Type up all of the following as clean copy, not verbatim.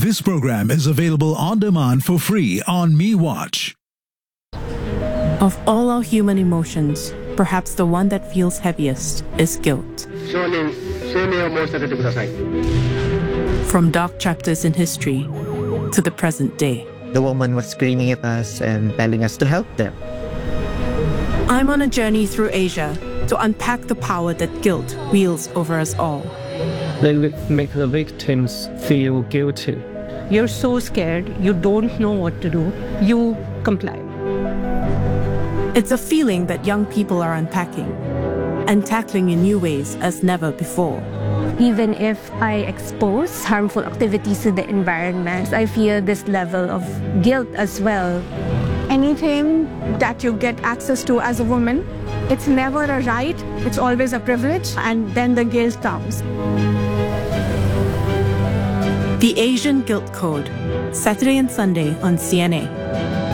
This program is available on demand for free on MeWatch. Of all our human emotions, perhaps the one that feels heaviest is guilt. From dark chapters in history to the present day. The woman was screaming at us and telling us to help them. I'm on a journey through Asia to unpack the power that guilt wields over us all. They make the victims feel guilty. You're so scared, you don't know what to do. You comply. It's a feeling that young people are unpacking and tackling in new ways as never before. Even if I expose harmful activities to the environment, I feel this level of guilt as well. Anything that you get access to as a woman, it's never a right, it's always a privilege, and then the guilt comes. The Asian Guilt Code, Saturday and Sunday on CNA.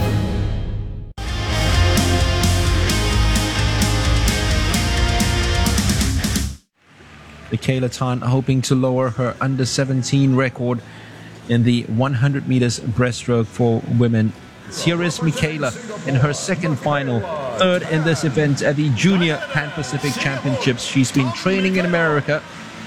Michaela Tan hoping to lower her under-17 record in the 100 meters breaststroke for women. Here is Michaela in her second final, third in this event at the Junior Pan-Pacific Championships. She's been training in America.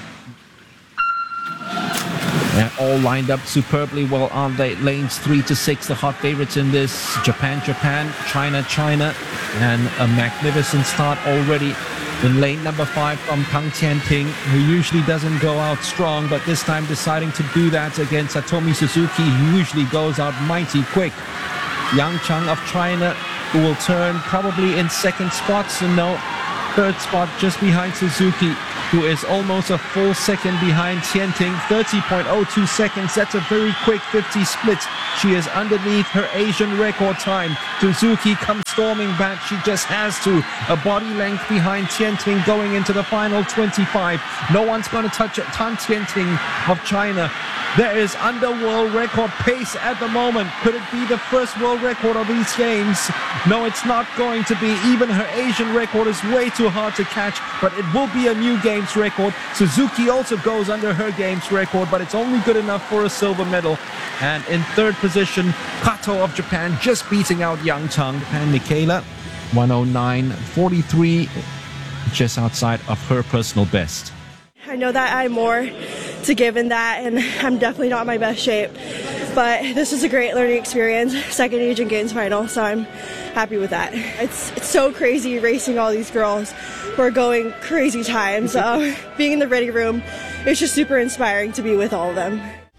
And all lined up superbly well on the lanes 3 to 6, the hot favorites in this. Japan, China, and a magnificent start already in lane number 5 from Kang Tianting, who usually doesn't go out strong, but this time deciding to do that against Satomi Suzuki, who usually goes out mighty quick. Yang Chang of China, who will turn probably in second spot, so no, third spot just behind Suzuki, who is almost a full second behind Tianting, 30.02 seconds. That's a very quick 50 split. She is underneath her Asian record time. Suzuki comes storming back. She just has to. A body length behind Tianting going into the final 25. No one's going to touch it. Tan Tianting of China. There is under world record pace at the moment. Could it be the first world record of these games? No, it's not going to be. Even her Asian record is way too hard to catch, but it will be a new games record. Suzuki also goes under her games record, but it's only good enough for a silver medal. And in third position, Kato of Japan just beating out Yang Chang. And Michaela, 109.43, just outside of her personal best. I know that I have more to give in that, and I'm definitely not in my best shape. But this was a great learning experience, second Asian Games final, so I'm happy with that. It's so crazy racing all these girls who are going crazy times. Being in the ready room, it's just super inspiring to be with all of them.